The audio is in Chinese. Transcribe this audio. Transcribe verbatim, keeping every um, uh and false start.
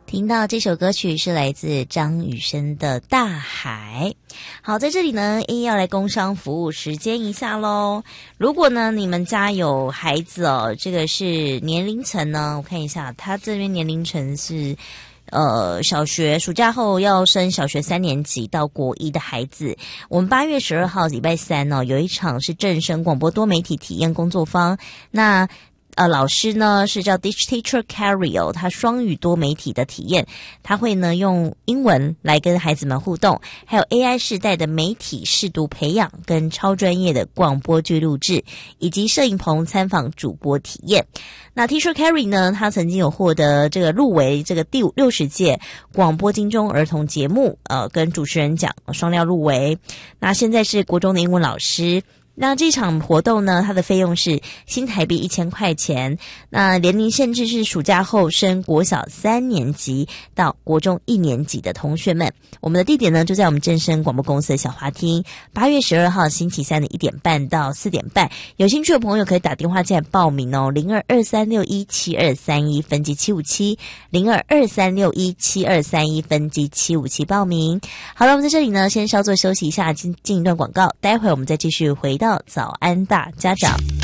听到这首歌曲是来自张雨生的《大海》。好，在这里呢，一要来工商服务时间一下咯。如果呢你们家有孩子哦，这个是年龄层呢，我看一下，他这边年龄层是呃，小学暑假后要升小学三年级到国一的孩子，我们八月十二号礼拜三哦，有一场是正声广播多媒体体验工作坊。那呃，老师呢是叫 Dish Teacher Carry 哦，他双语多媒体的体验，他会呢用英文来跟孩子们互动，还有 A I 世代的媒体识读培养跟超专业的广播剧录制，以及摄影棚参访主播体验。那 Teacher Carry 呢，他曾经有获得这个入围这个第六十届广播金钟儿童节目呃跟主持人奖双料入围。那现在是国中的英文老师。那这场活动呢，它的费用是新台币一千块钱。那年龄限制是暑假后升国小三年级到国中一年级的同学们。我们的地点呢，就在我们正声广播公司的小华厅。八月十二号星期三的一点半到四点半，有兴趣的朋友可以打电话进来报名哦，零二二三六一七二三一分机七五七，零二二三六一七二三一分机七五七报名。好了，我们在这里呢，先稍作休息一下，进进一段广告，待会我们再继续回到早安大家长。